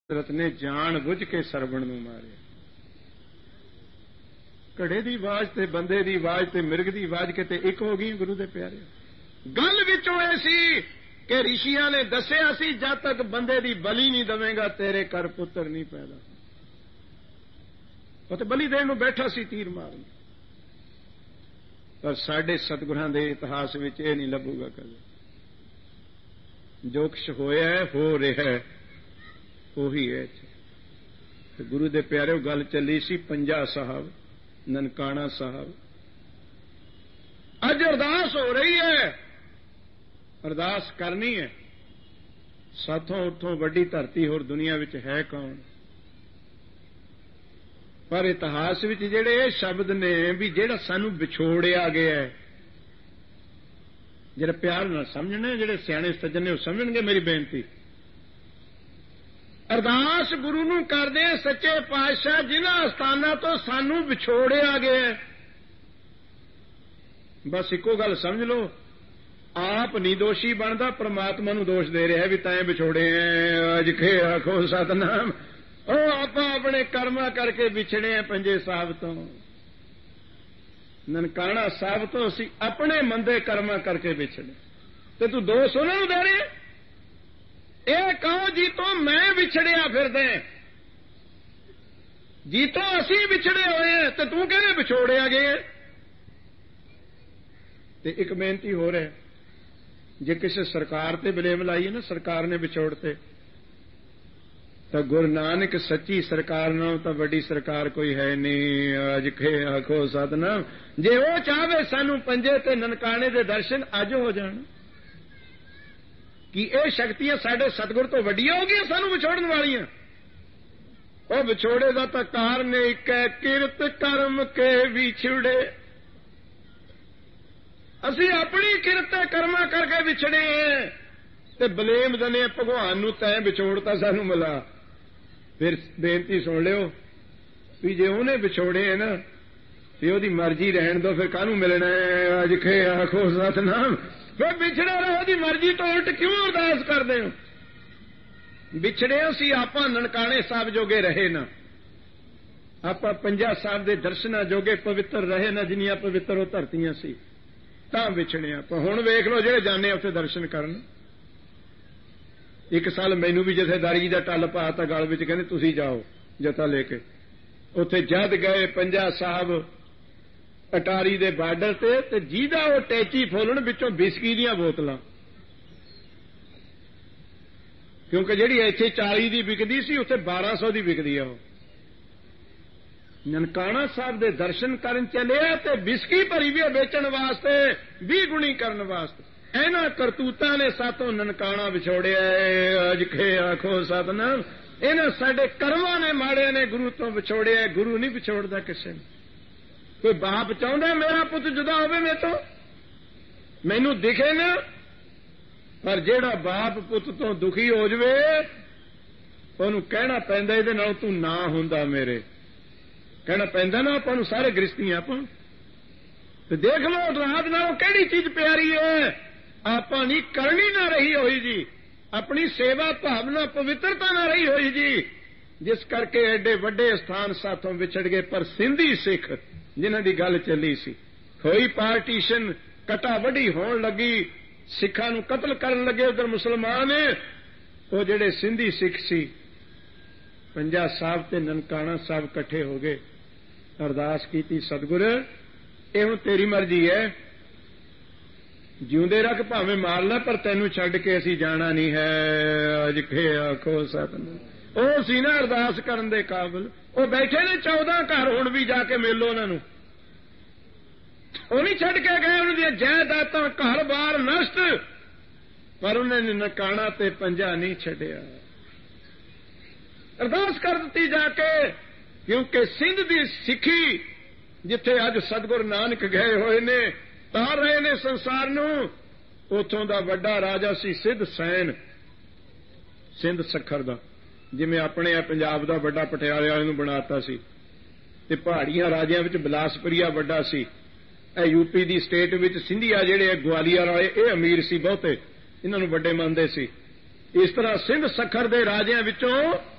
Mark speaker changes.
Speaker 1: कुदरत ने जान बुझ के सरवण नूं मारिया। घड़े की आवाज ते बंदे की आवाज ते मिर्ग की आवाज किते एक हो गई। गुरु दे प्यारे गल विचों ऐ सी कि ऋषियां ने दसिया सी जद तक बंदे की बलि नहीं दवेगा तेरे घर पुत्र नहीं पैदा। वो तो बलि देण नूं बैठा सी तीर मारन, पर साडे सतगुरां दे इतिहास विच ये नहीं लभूगा कदे। जो कुछ होया है हो रहा है ਉਹੀ है। तो गुरु दे प्यारे गल चली सी पंजा साहब ननकाना साहब। अज अरदास हो रही है, अरदास करनी है। साथों उठों वड्डी धरती होर दुनिया विच है कौन। पर इतिहास विच जिहड़े शब्द ने भी जिहड़ा सानू विछोड़िया गया है, जिहड़ा प्यार नाल समझने, जिहड़े सियाणे सज्जन ने समझणगे मेरी बेनती। अरदास गुरु नूं करदे सच्चे पातशाह जिन्हां अस्थानां तो सानू विछोड़िया गया। बस इको गल समझ लो, आप नहीं दोषी बनता, परमात्मा नूं दोष दे रहा है भी तैं विछोड़े अज खे आखो सतनाम। आप अपने कर्मा करके विछड़े हैं पंजे साहब तो, ननकाना साहब तो असी अपने मंदे कर्मा करके विछड़े। तो तू दोष उन्हां नूं दे रहे हैं। ਇਹ ਕਹੋ ਜੀ ਤੋਂ मैं ਵਿਛੜਿਆ ਫਿਰਦਾ, जी तो असी विछड़े होए हैं तो तू कहने विछोड़िया गए। तो एक बेनती हो रहा है, जे किसी सरकार ते ब्लेम लाइए ना, सरकार ने विछोड़ते, तो गुरु नानक सच्ची सरकार नाल तो वड्डी सरकार कोई है नहीं। अज खे आखो सतनाम। जे वो चाहे सानू पंजे ते ननकाने दे दर्शन अज हो जाण, कि ये शक्तियां साडे सतगुर तो वड्डियां हो गई सानू विछोड़न वालियां। वो विछोड़े का तो कारण एक है, किरत कर्म के विछड़े। असी अपनी किरत कर्मा करके विछड़े हैं ते बलेम दने भगवान नूं तैं विछोड़ता सानू मिला। फिर बेनती सुन लियो भी जे उन्हें विछोड़े है ना ते ओदी मर्जी रहन दो, फिर काहनूं मिलना है। अज खे आखो सतनाम। फिर बिछड़े रहो दी मर्जी तो उल्ट क्यों अरदास करते हो। बिछड़े सी आपां ननकाने साहब जोगे रहे ना, आपां पंजा साहब दे दर्शना जोगे पवित्र रहे ना, जिन्नियां पवित्र वो धरतियां सी, तां विछड़े आपां। हुण वेख लो जेड़े जाने उत्थे दर्शन करन। एक साल मैनू भी जथेदारी दा टल पाता गल विच, कहंदे तुसीं जाओ जथा लेके। उत्थे जद गए पंजा साहब अटारी दे बार्डर ते जिहदा वो टैची फुल्लण विचों बिस्की दीयां बोतलां, क्योंकि जिहड़ी इत्थे 40 दी विकदी सी उत्थे 1200 दी विकदी आ। ननकाना साहब दे दर्शन करन चले ते बिस्की भरी भी बेचण वास्ते, 20 गुणी करन वास्ते। इन्हां करतूतां ने सातों ननकाना विछोड़िया। अज खे आखो सतनाम। इन्हां साडे कर्मां ने माड़े ने गुरु तो विछोड़िया। गुरु नहीं विछोड़दा किसे नूं। कोई बाप चाहता मेरा पुत जुदा होवे मेरे तो, मैनू दिखे ना, पर जेड़ा बाप पुत तो दुखी हो जावे ओनू कहना पैंदा इहदे नाल तू ना हुंदा मेरे, कहना पैंदा ना आपां नूं सारे गृहस्ती आपां। ते देख लो रात नालों किहड़ी चीज प्यारी है। आपां नहीं करनी ना रही होई जी, अपनी सेवा भावना पवित्रता ना रही होई जी, जिस करके एडे वड्डे स्थान साथों विछड़ गए। पर सिंधी सिख जिन्हां दी गल चली सी, होई पार्टीशन, कटा वड्डी होण लगी, सिखां नूं कतल करन लगे उधर मुसलमान। वो जिहड़े सिंधी सिख सी, पंजा साहब ते ननकाना साहब इकट्ठे हो गए, अरदास कीती सतगुर ये हुण तेरी मर्जी है, जिउंदे रख भावें मार लै पर तैनूं छड्ड के असीं जाना नहीं है। अज खे आखो सतनाम। ਉਹ ਸੀ ਨਾ ਅਰਦਾਸ ਕਰਨ ਦੇ ਕਾਬਿਲ। ਉਹ ਬੈਠੇ ਨੇ 14 ਘਰ, ਹੁਣ ਵੀ ਜਾ ਕੇ ਮਿਲੋ ਉਹਨਾਂ ਨੂੰ। ਉਹ ਨਹੀਂ ਛੱਡ ਕੇ ਗਏ ਉਹਨਾਂ ਦੀਆਂ ਜਾਇਦਾਦਾਂ, ਘਰ ਬਾਰ ਨਸ਼ਟ, ਪਰ ਉਹਨਾਂ ਨੇ ਨਨਕਾਣਾ ਤੇ ਪੰਜਾ ਨਹੀਂ ਛੱਡਿਆ। ਅਰਦਾਸ ਕਰ ਦਿੱਤੀ ਜਾ ਕੇ, ਕਿਉਂਕਿ ਸਿੰਧ ਦੀ ਸਿੱਖੀ ਜਿੱਥੇ ਅੱਜ ਸਤਿਗੁਰੂ ਨਾਨਕ ਗਏ ਹੋਏ ਨੇ, ਤਾਰ ਰਹੇ ਨੇ ਸੰਸਾਰ ਨੂੰ, ਉੱਥੋਂ ਦਾ ਵੱਡਾ ਰਾਜਾ ਸੀ ਸਿੱਧ ਸੈਨ, ਸਿੰਧ ਸੱਖਰ ਦਾ। ਜਿਵੇਂ ਆਪਣੇ ਆ ਪੰਜਾਬ ਦਾ ਵੱਡਾ ਪਟਿਆਲੇ ਵਾਲੇ ਨੂੰ ਬਣਾਤਾ ਸੀ, ਤੇ ਪਹਾੜੀਆਂ ਰਾਜਿਆਂ ਵਿੱਚ ਬਿਲਾਸਪੁਰੀਆ ਵੱਡਾ ਸੀ। ਇਹ यूपी ਦੀ ਸਟੇਟ ਵਿੱਚ ਸਿੰਧੀਆ ਜਿਹੜੇ ਗਵਾਲੀਅਰ ਵਾਲੇ ਇਹ ਅਮੀਰ ਸੀ ਬਹੁਤੇ, ਇਹਨਾਂ ਨੂੰ ਵੱਡੇ ਮੰਨਦੇ ਸੀ। ਇਸ ਤਰ੍ਹਾਂ ਸਿੰਧ ਸੱਖਰ ਦੇ ਰਾਜਿਆਂ ਵਿੱਚੋਂ